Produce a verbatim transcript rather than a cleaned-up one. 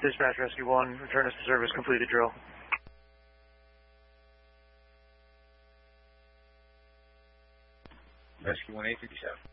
Dispatch Rescue one, return us to service, completed drill. Rescue one eight fifty-seven.